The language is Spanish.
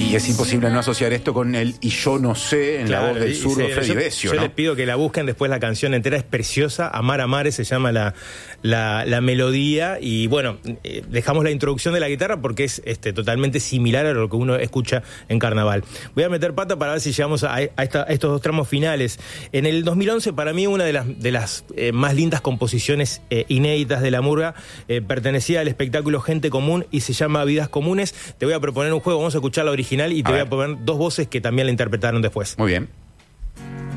Y es imposible no asociar esto con el Y yo no sé, en la voz del zurdo Freddy Besio, yo ¿no? les pido que la busquen después, la canción entera es preciosa, Amar Amare se llama la melodía, y bueno, dejamos la introducción de la guitarra porque es totalmente similar a lo que uno escucha en Carnaval. Voy a meter pata para ver si llegamos a estos dos tramos finales. En el 2011, para mí, una de las más lindas composiciones inéditas de la murga pertenecía al espectáculo Gente Común y se llama Vidas Comunes. Te voy a proponer un juego, vamos a escuchar la original y te voy a poner dos voces que también la interpretaron después. Muy bien.